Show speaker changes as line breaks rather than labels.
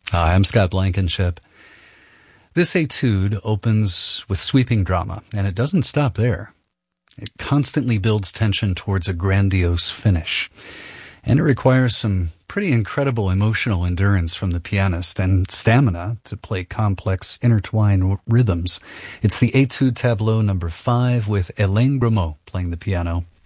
Hi, I'm Scott Blankenship. This etude opens with sweeping drama, and it doesn't stop there. It constantly builds tension towards a grandiose finish. And it requires some pretty incredible emotional endurance from the pianist and stamina to play complex, intertwined rhythms. It's the Etude Tableau number 5 with Hélène Grimaud playing the piano.